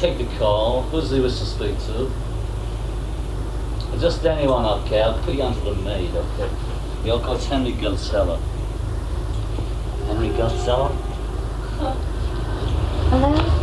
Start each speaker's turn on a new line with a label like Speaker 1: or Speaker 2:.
Speaker 1: take the call. Who's he wish to speak to? Just anyone, okay. I'll put you onto the maid, okay. Your coach Henry Gilseller. Henry Gilseller?
Speaker 2: Hello?